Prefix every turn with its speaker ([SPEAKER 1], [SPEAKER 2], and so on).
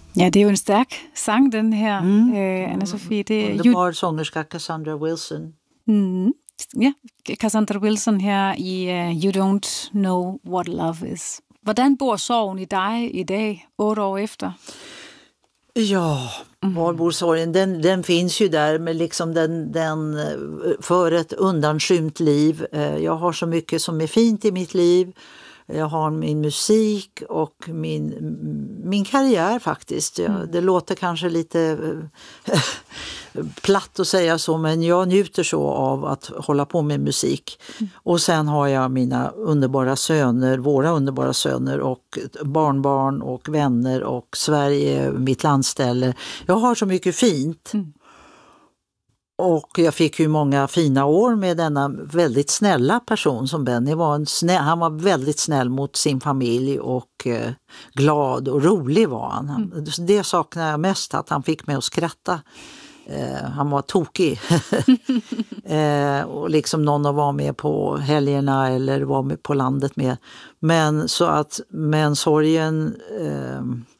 [SPEAKER 1] Ja, det är ju en stark sång den här, Anna-Sofie. Det är
[SPEAKER 2] underbar sångerska Cassandra Wilson.
[SPEAKER 1] Ja, Cassandra Wilson här i You Don't Know What Love Is. Hvordan bor sorgen i dig idag, 8 år efter?
[SPEAKER 2] Ja, var bor sorgen? Den finns ju där, men liksom den för ett undanskymt liv. Jag har så mycket som är fint i mitt liv. Jag har min musik och min karriär faktiskt. Det låter kanske lite platt att säga så, men jag njuter så av att hålla på med musik. Och sen har jag mina underbara söner, våra underbara söner och barnbarn och vänner och Sverige, mitt landställe. Jag har så mycket fint. Och jag fick ju många fina år med denna väldigt snälla person som Benny var. Han var väldigt snäll mot sin familj och glad och rolig var han. Det saknar jag mest, att han fick mig att skratta. Han var tokig. Och liksom någon att vara med på helgerna eller vara med på landet med. Men sorgen